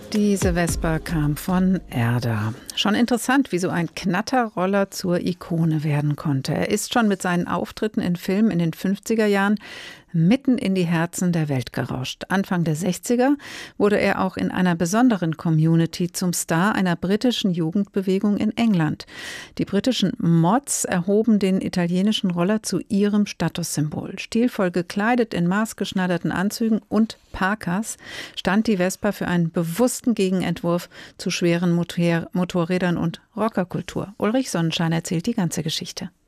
Diese Vespa kam von Erda. Schon interessant, wie so ein Knatterroller zur Ikone werden konnte. Er ist schon mit seinen Auftritten in Filmen in den 50er Jahren mitten in die Herzen der Welt gerauscht. Anfang der 60er wurde er auch in einer besonderen Community zum Star einer britischen Jugendbewegung in England. Die britischen Mods erhoben den italienischen Roller zu ihrem Statussymbol. Stilvoll gekleidet in maßgeschneiderten Anzügen und Parkas stand die Vespa für einen bewussten Gegenentwurf zu schweren Motorrädern und Rockerkultur. Ulrich Sonnenschein erzählt die ganze Geschichte.